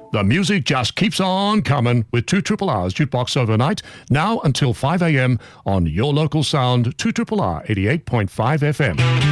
The music just keeps on coming with 2RRR's Jukebox Overnight, now until 5 a.m. on your local sound, 2RRR 88.5 FM.